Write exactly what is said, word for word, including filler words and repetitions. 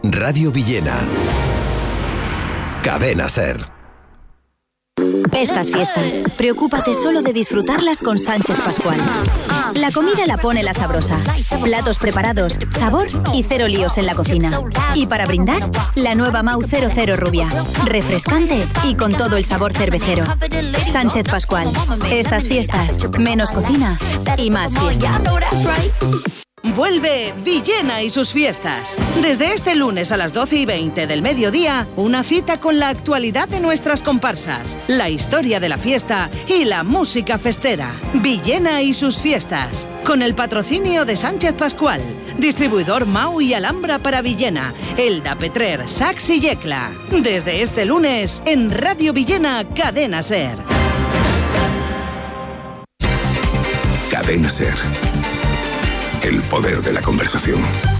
Radio Villena. Cadena SER. Estas fiestas, preocúpate solo de disfrutarlas con Sánchez Pascual. La comida la pone la sabrosa. Platos preparados, sabor y cero líos en la cocina. Y para brindar, la nueva Mau cero cero Rubia. Refrescante y con todo el sabor cervecero. Sánchez Pascual. Estas fiestas, menos cocina y más fiesta. Vuelve Villena y sus fiestas. Desde este lunes a las doce y veinte del mediodía, una cita con la actualidad de nuestras comparsas, la historia de la fiesta y la música festera. Villena y sus fiestas. Con el patrocinio de Sánchez Pascual, distribuidor Mau y Alhambra para Villena, Elda, Petrer, Saks y Yecla. Desde este lunes, en Radio Villena, Cadena SER. Cadena SER. El poder de la conversación.